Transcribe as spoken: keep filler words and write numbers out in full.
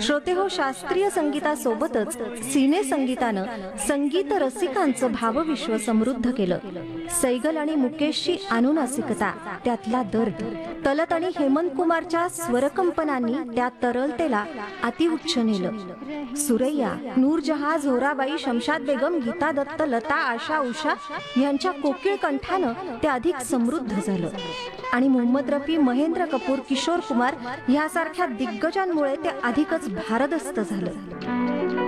श्रोते हो, शास्त्रीय संगीतासोबतच सिने संगीतानं संगीत रसिकांचं भावविश्व समृद्ध केलं. सैगल आणि मुकेशची अनुनासिकता, त्यातला दर्द, तलत आणि हेमंत कुमारच्या स्वरकंपनांनी त्या तरलतेला अतिउच्च नेलं. सुरैया, नूरजहां, झोराबाई, शमशाद बेगम, गीता दत्त, लता, आशा, उषा यांच्या कोकिळ कंठानं ते अधिक समृद्ध झालं. आणि मोहम्मद रफी, महेंद्र कपूर, किशोर कुमार यासारख्या दिग्गजांमुळे ते अधिकच भारदस्त झालं.